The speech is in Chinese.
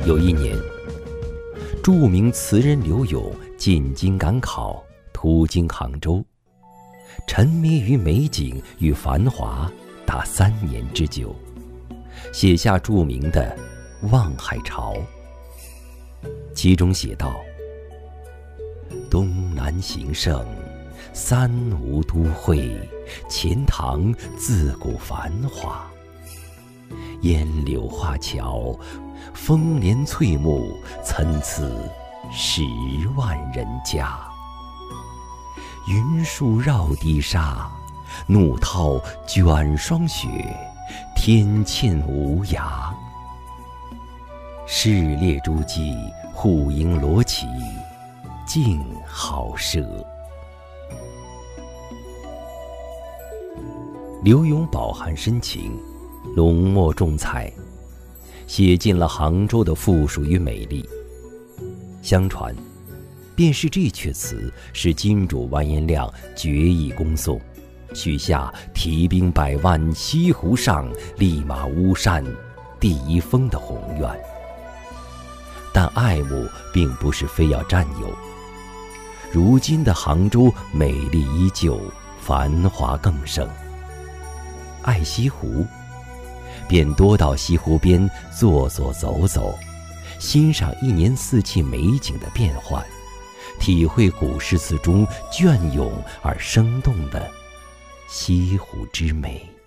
有一年，著名词人柳永进京赶考，途经杭州，沉迷于美景与繁华达3年之久，写下著名的《望海潮》。其中写道：东南形胜，三吴都会，钱塘自古繁华。烟柳画桥，风帘翠幕，参差10万人家。云树绕堤沙，怒涛卷霜雪，天堑无涯。市列诸骑，户迎罗绮，竞好射。柳永饱含深情，浓墨重彩，写尽了杭州的富庶与美丽。相传，便是这阙词使金主完颜亮决意攻宋，许下提兵100万，西湖上，立马巫山，第一峰的宏愿。但爱慕并不是非要占有。如今的杭州美丽依旧，繁华更盛。爱西湖，便多到西湖边坐坐走走，欣赏一年四季美景的变幻，体会古诗词中隽永而生动的西湖之美。